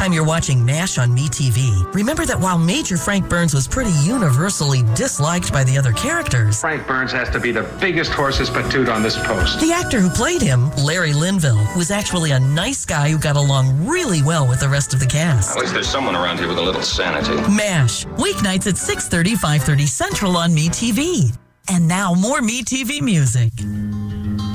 time you're watching MASH on MeTV, remember that while Major Frank Burns was pretty universally disliked by the other characters, Frank Burns has to be the biggest horse's patoot on this post. the actor who played him, Larry Linville, was actually a nice guy who got along really well with the rest of the cast. At least there's someone around here with a little sanity. MASH, weeknights at 6:30, 5:30 Central on MeTV. And now more MeTV music.